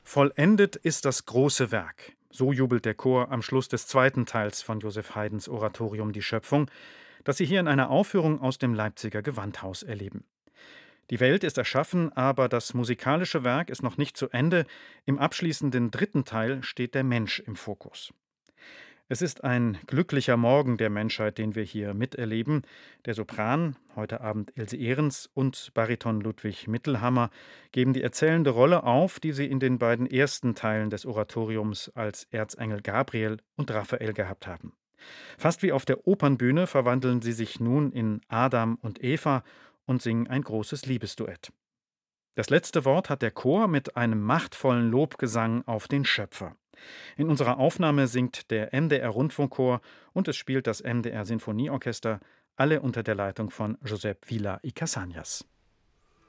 Vollendet ist das große Werk. So jubelt der Chor am Schluss des zweiten Teils von Joseph Haydns Oratorium Die Schöpfung, das Sie hier in einer Aufführung aus dem Leipziger Gewandhaus erleben. Die Welt ist erschaffen, aber das musikalische Werk ist noch nicht zu Ende. Im abschließenden dritten Teil steht der Mensch im Fokus. Es ist ein glücklicher Morgen der Menschheit, den wir hier miterleben. Der Sopran, heute Abend Ilse Ehrens, und Bariton Ludwig Mittelhammer geben die erzählende Rolle auf, die sie in den beiden ersten Teilen des Oratoriums als Erzengel Gabriel und Raphael gehabt haben. Fast wie auf der Opernbühne verwandeln sie sich nun in Adam und Eva und singen ein großes Liebesduett. Das letzte Wort hat der Chor mit einem machtvollen Lobgesang auf den Schöpfer. In unserer Aufnahme singt der MDR-Rundfunkchor und es spielt das MDR-Sinfonieorchester, alle unter der Leitung von Josep Vila y Casañas.